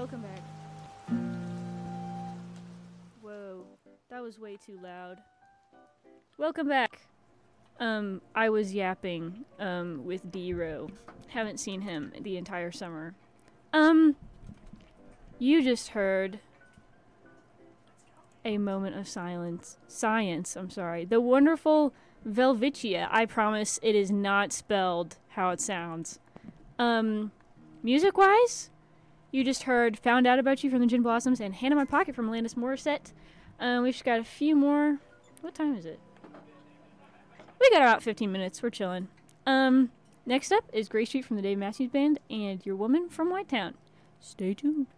Welcome back. Whoa, that was way too loud. Welcome back. I was yapping, with D-Ro. Haven't seen him the entire summer. You just heard a moment of science, I'm sorry. The wonderful Velvicia. I promise it is not spelled how it sounds. Music-wise, you just heard Found Out About You from the Gin Blossoms and Hand in My Pocket from Alanis Morissette. We've just got a few more. What time is it? We got about 15 minutes. We're chilling. Next up is Gray Street from the Dave Matthews Band and Your Woman from White Town. Stay tuned.